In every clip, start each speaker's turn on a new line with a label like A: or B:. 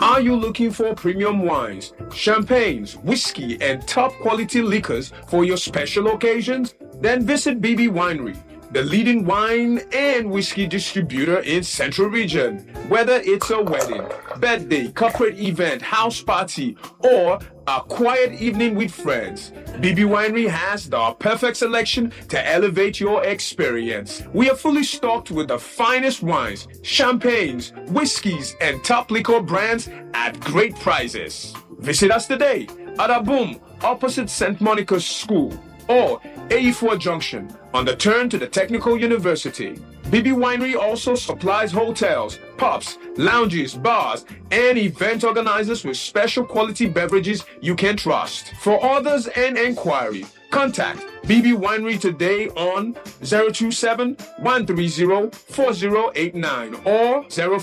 A: Are you looking for premium wines, champagnes, whiskey, and top quality liquors for your special occasions? Then visit BB Winery, the leading wine and whiskey distributor in Central Region. Whether it's a wedding, birthday, corporate event, house party, or a quiet evening with friends, BB Winery has the perfect selection to elevate your experience. We are fully stocked with the finest wines, champagnes, whiskeys, and top liquor brands at great prices. Visit us today at Aboom, opposite St. Monica's School, or AE4 Junction on the turn to the Technical University. BB Winery also supplies hotels, pubs, lounges, bars, and event organizers with special quality beverages you can trust. For orders and enquiry, contact BB Winery today on 027-130-4089 or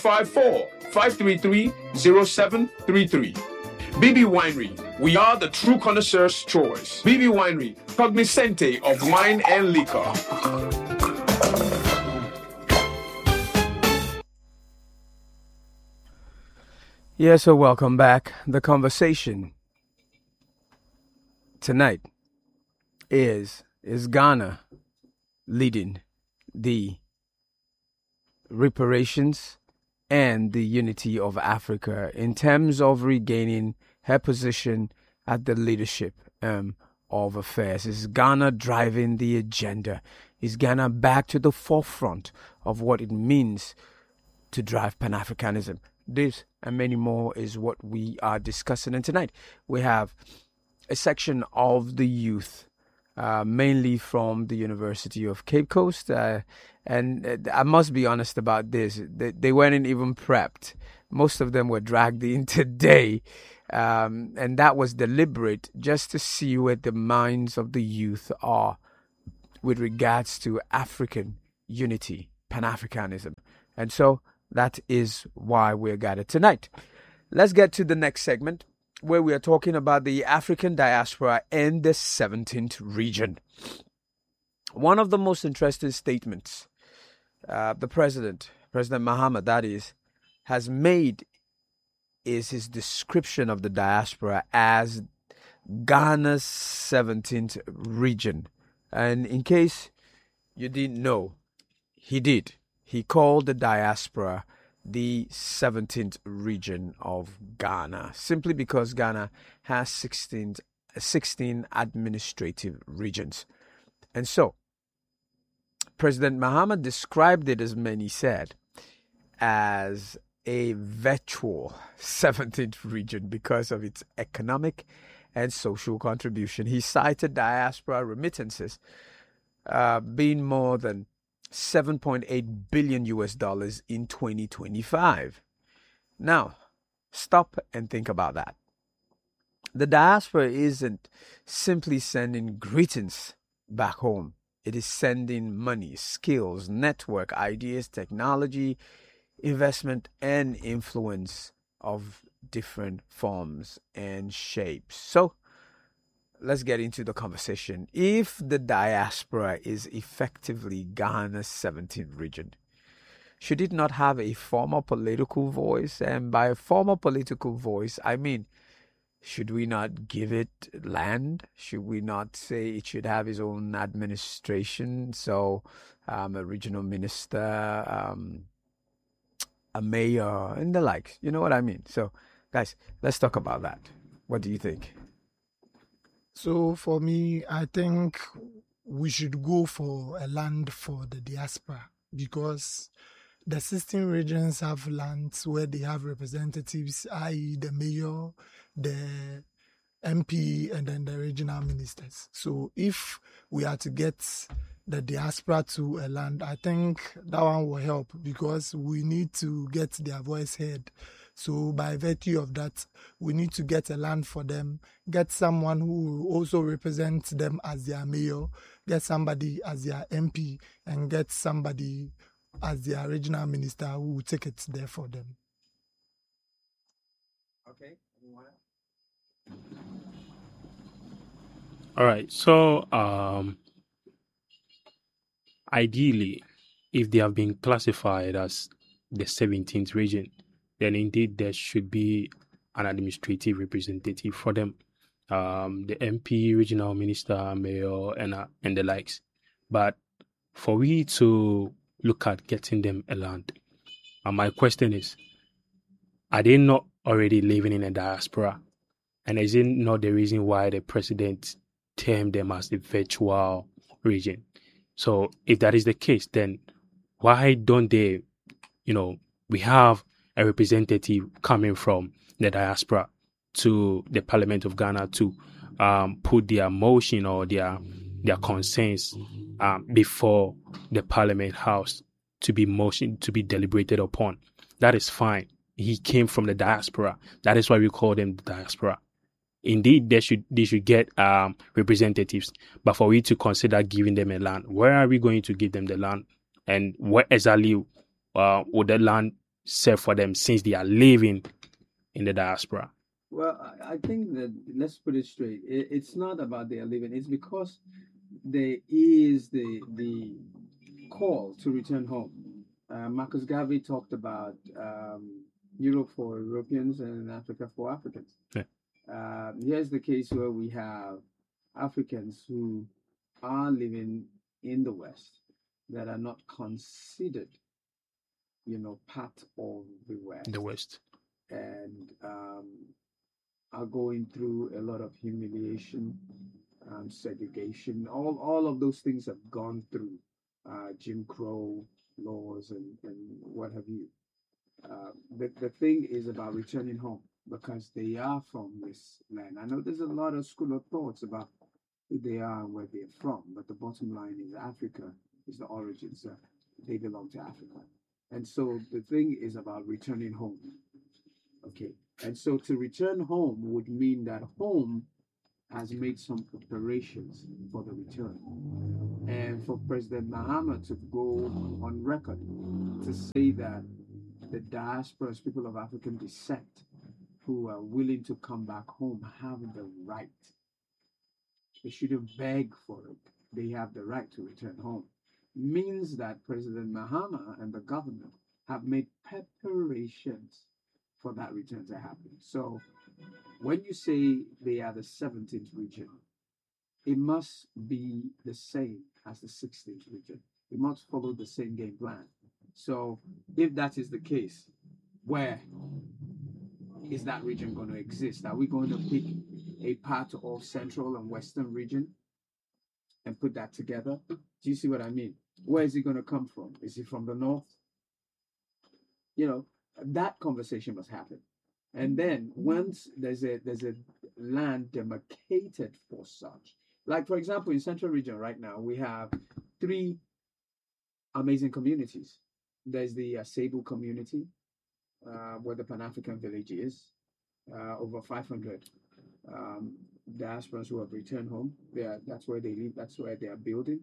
A: 054-533-0733. BB Winery, we are the true connoisseur's choice. BB Winery, cognoscente of wine and liquor.
B: Yeah, so welcome back. The conversation tonight is Ghana leading the reparations and the unity of Africa in terms of regaining her position at the leadership of affairs? Is Ghana driving the agenda? Is Ghana back to the forefront of what it means to drive Pan-Africanism? This and many more is what we are discussing. And tonight we have a section of the youth, mainly from the University of Cape Coast. And I must be honest about this. They weren't even prepped. Most of them were dragged in today. And that was deliberate, just to see where the minds of the youth are with regards to African unity, Pan-Africanism. And so that is why we're gathered tonight. Let's get to the next segment, where we are talking about the African diaspora and the 17th region. One of the most interesting statements the President Mahama, that is, has made is his description of the diaspora as Ghana's 17th region. And in case you didn't know, he did. He called the diaspora the 17th region of Ghana, simply because Ghana has 16 administrative regions. And so, President Mahama described it, as many said, as a virtual 17th region because of its economic and social contribution. He cited diaspora remittances being more than $7.8 billion in 2025. Now, stop and think about that. The diaspora isn't simply sending greetings back home. It is sending money, skills, network, ideas, technology, investment, and influence of different forms and shapes. So, let's get into the conversation. If the diaspora is effectively Ghana's 17th region, should it not have a formal political voice? And by a formal political voice, I mean, should we not give it land? Should we not say it should have its own administration? So, a regional minister, a mayor, and the likes. You know what I mean? So, guys, let's talk about that. What do you think?
C: So for me, I think we should go for a land for the diaspora, because the 16 regions have lands where they have representatives, i.e. the mayor, the MP, and then the regional ministers. So if we are to get the diaspora to a land, I think that one will help, because we need to get their voice heard. So by virtue of that, we need to get a land for them, get someone who will also represent them as their mayor, get somebody as their MP, and get somebody as their regional minister who will take it there for them.
B: Okay.
D: All right. So, ideally, if they have been classified as the 17th region, then indeed there should be an administrative representative for them, the MP, regional minister, mayor, and the likes. But for we to look at getting them a land, my question is, are they not already living in a diaspora? And is it not the reason why the president termed them as the virtual region? So if that is the case, then why don't they, we have a representative coming from the diaspora to the Parliament of Ghana to put their motion or their concerns before the Parliament House to be deliberated upon. That is fine. He came from the diaspora. That is why we call them the diaspora. Indeed, they should get representatives. But for we to consider giving them a land, where are we going to give them the land? And what exactly would the land serve for them since they are living in the diaspora?
B: Well, I think that, let's put it straight. It's not about their living. It's because there is the call to return home. Marcus Garvey talked about Europe for Europeans and Africa for Africans.
D: Yeah.
B: Here's the case where we have Africans who are living in the West that are not considered, part of the West.
D: The West.
B: And are going through a lot of humiliation, segregation. All of those things have gone through Jim Crow laws and what have you. The thing is about returning home because they are from this land. I know there's a lot of school of thoughts about who they are and where they're from, but the bottom line is Africa is the origins. They belong to Africa. And so the thing is about returning home. Okay. And so to return home would mean that home has made some preparations for the return. And for President Mahama to go on record to say that the diasporas, people of African descent, who are willing to come back home have the right. They shouldn't beg for it. They have the right to return home. Means that President Mahama and the government have made preparations for that return to happen. So when you say they are the 17th region, it must be the same as the 16th region. It must follow the same game plan. So if that is the case, where is that region going to exist? Are we going to pick a part of Central and Western region and put that together? Do you see what I mean? Where is it going to come from? Is it from the north? That conversation must happen. And then once there's a land demarcated for such, like for example in Central region right now we have 3 amazing communities. There's the Cebu community, where the Pan-African village is, over 500 diasporans who have returned home. That's where they live. That's where they are building.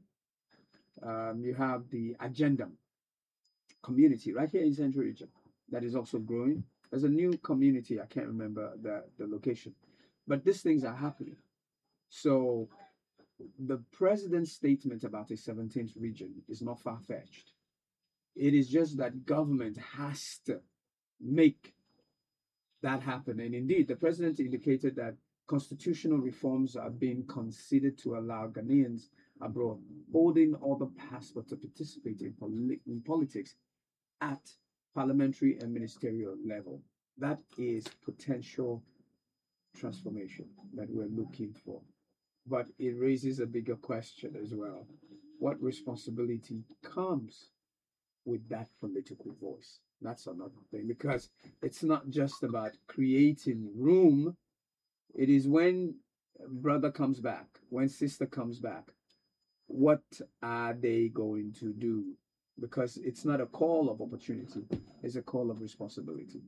B: You have the Agendum community right here in Central region that is also growing. There's a new community. I can't remember the location, but these things are happening. So the president's statement about a 17th region is not far-fetched. It is just that government has to make that happen. And indeed, the president indicated that constitutional reforms are being considered to allow Ghanaians abroad holding other passports to participate in politics at parliamentary and ministerial level. That is potential transformation that we're looking for. But it raises a bigger question as well. What responsibility comes with that political voice? That's another thing, because it's not just about creating room. It is when brother comes back, when sister comes back, what are they going to do? Because it's not a call of opportunity, it's a call of responsibility.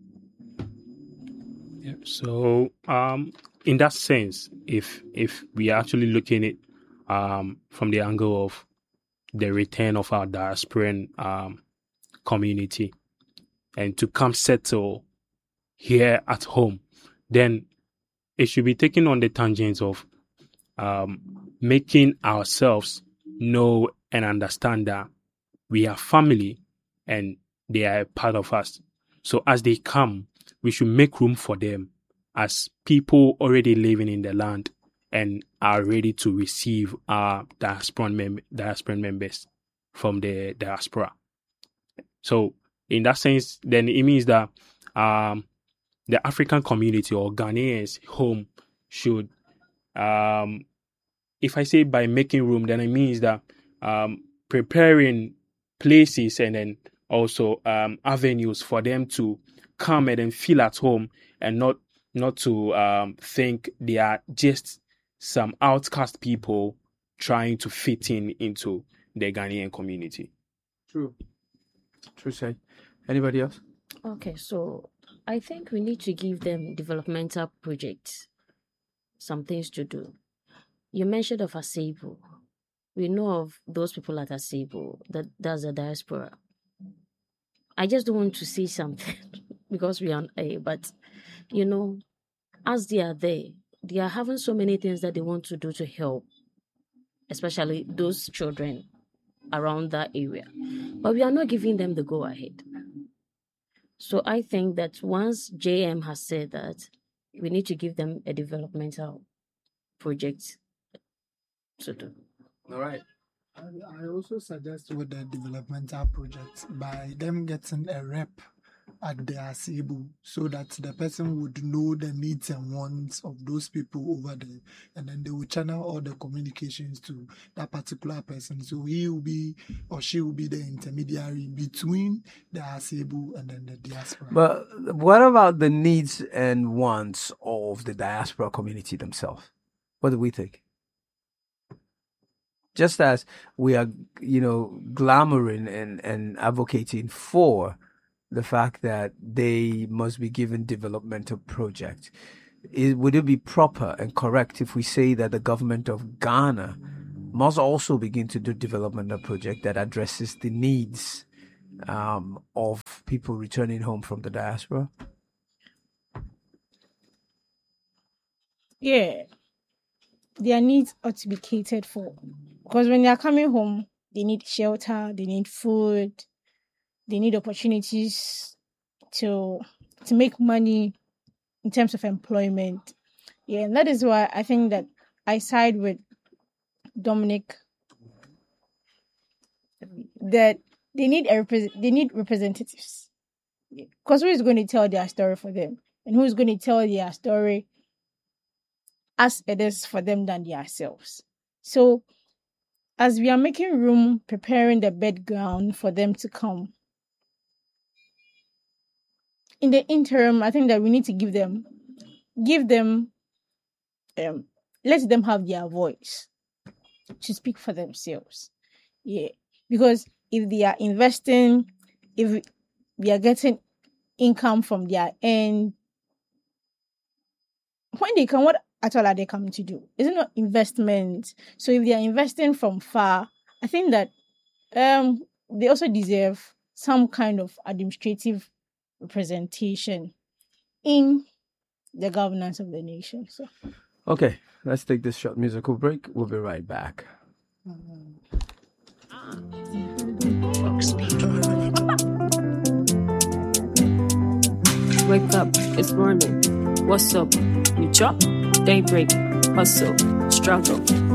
D: Yeah. So, in that sense, if we are actually looking at it from the angle of the return of our diasporan community and to come settle here at home, then it should be taken on the tangents of making ourselves know and understand that we are family and they are a part of us. So as they come, we should make room for them as people already living in the land and are ready to receive our diasporan members from the diaspora. So in that sense, then it means that the African community or Ghanaians home should, if I say by making room, then it means that preparing places and then also avenues for them to come and then feel at home and not to think they are just some outcast people trying to fit into the Ghanaian community.
B: True. Say. Anybody else?
E: Okay, so I think we need to give them developmental projects, some things to do. You mentioned of Asebu. We know of those people at Asebu, that's the diaspora. I just don't want to say something because we are but as they are there, they are having so many things that they want to do to help, especially those children around that area. But we are not giving them the go-ahead. So I think that once JM has said that, we need to give them a developmental project to do.
B: All right.
C: I also suggest with the developmental project, by them getting a rep at the Asebu, so that the person would know the needs and wants of those people over there, and then they will channel all the communications to that particular person. So he will be or she will be the intermediary between the Asebu and then the diaspora.
B: But what about the needs and wants of the diaspora community themselves? What do we think? Just as we are, glamoring and advocating for the fact that they must be given developmental projects, would it be proper and correct if we say that the government of Ghana must also begin to do developmental project that addresses the needs of people returning home from the diaspora?
F: Yeah, their needs ought to be catered for. Because when they are coming home, they need shelter, they need food, they need opportunities to make money in terms of employment. Yeah, and that is why I think that I side with Dominic that they need representatives. Because who is going to tell their story for them? And who is going to tell their story as it is for them than themselves? So, as we are making room, preparing the background for them to come, in the interim, I think that we need to give them, let them have their voice to speak for themselves. Yeah, because if they are investing, if we are getting income from their end, when they come, what at all are they coming to do? Is it not investment? So if they are investing from far, I think that they also deserve some kind of administrative representation in the governance of the nation. So,
B: okay, let's take this short musical break. We'll be right back.
G: Wake up, it's morning. What's up? You chop? Daybreak, hustle, struggle.